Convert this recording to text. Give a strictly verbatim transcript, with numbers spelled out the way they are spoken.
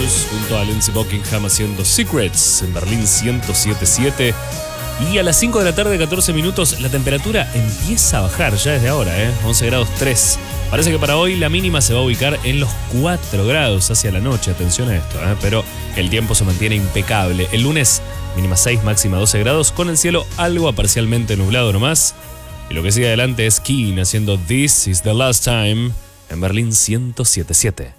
grados, junto a Lindsey Buckingham haciendo Secrets en Berlín ciento siete punto siete. Y a las cinco de la tarde, catorce minutos, la temperatura empieza a bajar ya desde ahora, ¿eh? once grados tres. Parece que para hoy la mínima se va a ubicar en los cuatro grados hacia la noche. Atención a esto, ¿eh? Pero el tiempo se mantiene impecable. El lunes, mínima seis, máxima doce grados, con el cielo algo a parcialmente nublado nomás. Y lo que sigue adelante es Keane haciendo This Is The Last Time en Berlín ciento siete punto siete.